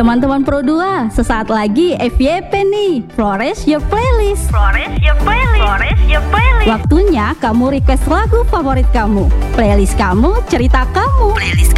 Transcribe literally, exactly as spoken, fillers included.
Teman-teman Pro dua, sesaat lagi F Y P nih, Flores Your Playlist. Flores Your Playlist. Flores Your Playlist. Waktunya kamu request lagu favorit kamu. Playlist kamu, cerita kamu. Playlist